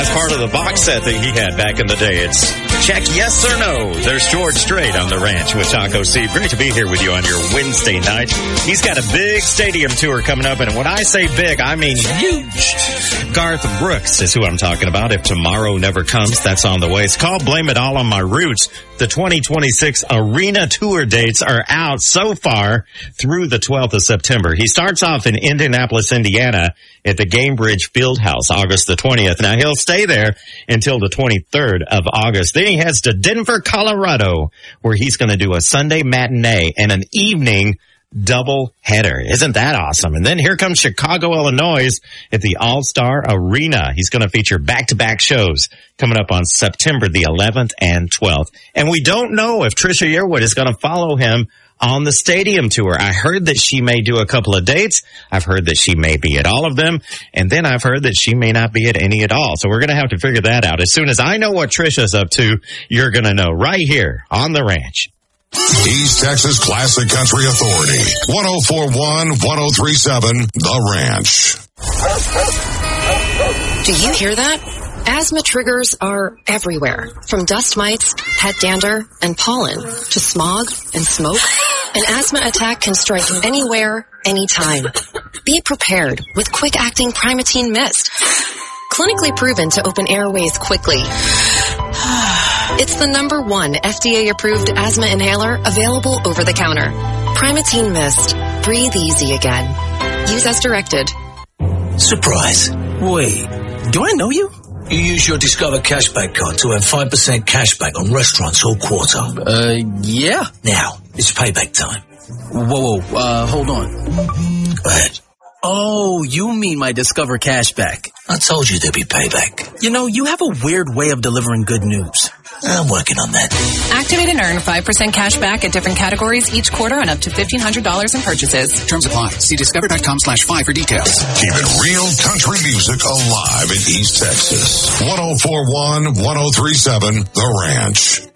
That's part of the box set that he had back in the day. It's check yes or no. There's George Strait on the ranch with Taco Steve. Great to be here with you on your Wednesday night. He's got a big stadium tour coming up, and when I say big, I mean huge. Garth Brooks is who I'm talking about. If tomorrow never comes, that's on the way. It's called Blame It All on My Roots. The 2026 arena tour dates are out so far through the 12th of September. He starts off in Indianapolis, Indiana at the Gamebridge Fieldhouse, August the 20th. Now, he'll stay there until the 23rd of August. Then he heads to Denver, Colorado, where he's going to do a Sunday matinee and an evening double header. Isn't that awesome? And then here comes Chicago, Illinois at the All-Star Arena. He's going to feature back-to-back shows coming up on September the 11th and 12th. And we don't know if Trisha Yearwood is going to follow him on the stadium tour. I heard that she may do a couple of dates. I've heard that she may be at all of them. And then I've heard that she may not be at any at all. So we're going to have to figure that out. As soon as I know what Trisha's up to, you're going to know right here on The Ranch. East Texas Classic Country Authority. 104.1, 103.7, The Ranch. Do you hear that? Asthma triggers are everywhere, from dust mites, pet dander, and pollen, to smog and smoke. An asthma attack can strike anywhere, anytime. Be prepared with quick-acting Primatene Mist. Clinically proven to open airways quickly. It's the #1 FDA-approved asthma inhaler available over the counter. Primatene Mist. Breathe easy again. Use as directed. Surprise. Wait, do I know you? You use your Discover Cashback card to earn 5% cashback on restaurants all quarter. Yeah. Now, it's payback time. Whoa, hold on. Go ahead. Oh, you mean my Discover Cashback. I told you there'd be payback. You know, you have a weird way of delivering good news. I'm working on that. Activate and earn 5% cash back at different categories each quarter on up to $1,500 in purchases. Terms apply. See discover.com/5 for details. Keeping real country music alive in East Texas. 104.1, 103.7, The Ranch.